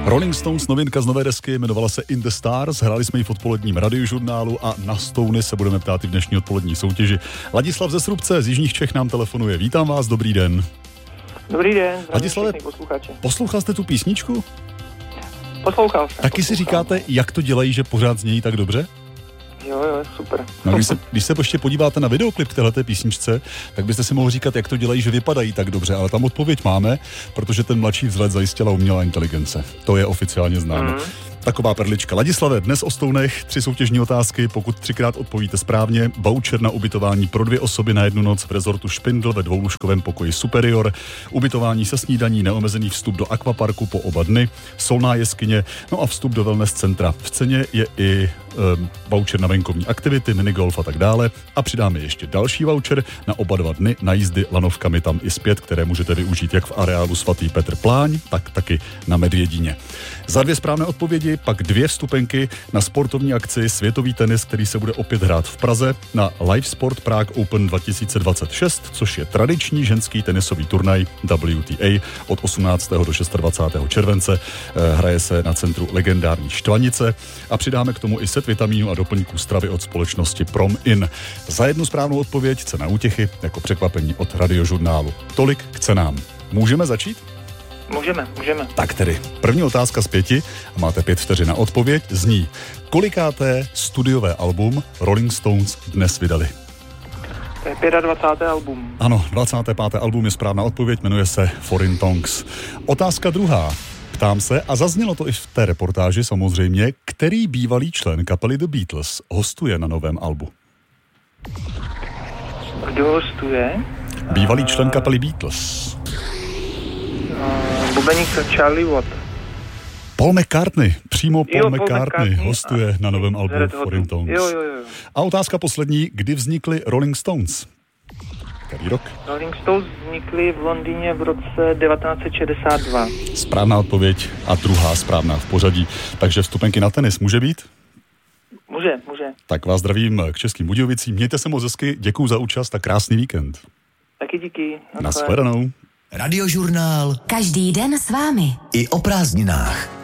Rolling Stones, novinka z nové desky, jmenovala se In the Stars, hráli jsme ji v odpoledním radiožurnálu a na Stony se budeme ptát i v dnešní odpolední soutěži. Ladislav ze Srubce z Jižních Čech nám telefonuje. Vítám vás, dobrý den. Dobrý den, Ladislave, poslouchal jste tu písničku? Poslouchal jsem. Taky si říkáte, jak to dělají, že pořád znějí tak dobře? Jo, super. No, když se ještě podíváte na videoklip k téhleté písničce, tak byste si mohli říkat, jak to dělají, že vypadají tak dobře, ale tam odpověď máme, protože ten mladší vzhled zajistila umělá inteligence. To je oficiálně známo. Taková perlička. Ladislave, dnes o Stounech 3 soutěžní otázky, pokud 3krát odpovíte správně, voucher na ubytování pro 2 osoby na 1 noc v rezortu Špindl ve 2lůžkovém pokoji Superior, ubytování se snídaní, neomezený vstup do akvaparku po oba dny, solná jeskyně, no a vstup do wellness centra. V ceně je i voucher na venkovní aktivity, minigolf a tak dále a přidáme ještě další voucher na oba 2 dny na jízdy lanovkami tam i zpět, které můžete využít jak v areálu svatý Petr Pláň, tak taky na Medvědině. Za 2 správné odpovědi pak 2 vstupenky na sportovní akci Světový tenis, který se bude opět hrát v Praze na Live Sport Prague Open 2026, což je tradiční ženský tenisový turnaj WTA od 18. do 26. července. Hraje se na centru legendární Štvanice a přidáme k tomu i set vitamínů a doplňků stravy od společnosti Prom In. Za 1 správnou odpověď cena útěchy jako překvapení od radiožurnálu. Tolik k cenám. Můžeme začít? Můžeme. Tak tedy, první otázka z 5 a máte 5 vteřin na odpověď, zní, kolikáté studiové album Rolling Stones dnes vydali? To je 25. album. Ano, 25. album je správná odpověď, jmenuje se Foreign Tongues. Otázka druhá. Ptám se, a zaznělo to i v té reportáži samozřejmě, který bývalý člen kapely The Beatles hostuje na novém albu? Kdo hostuje? Bývalý člen kapely Beatles. Bubeník Charlie Watt. Paul McCartney, přímo Paul McCartney hostuje na novém albu Foreign Tongues. Jo. A otázka poslední, kdy vznikly Rolling Stones? Který rok? Rolling Stones vznikly v Londýně v roce 1962. Správná odpověď a druhá správná v pořadí. Takže vstupenky na tenis může být? Může. Tak vás zdravím k Českým Budějovicím. Mějte se moc hezky, děkuju za účast a krásný víkend. Taky díky. Nashledanou. Radiožurnál. Každý den s vámi. I o prázdninách.